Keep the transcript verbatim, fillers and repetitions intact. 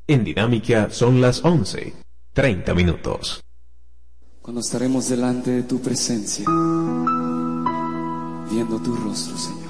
En Dinámica son las once, treinta minutos. Cuando estaremos delante de tu presencia, viendo tu rostro, Señor.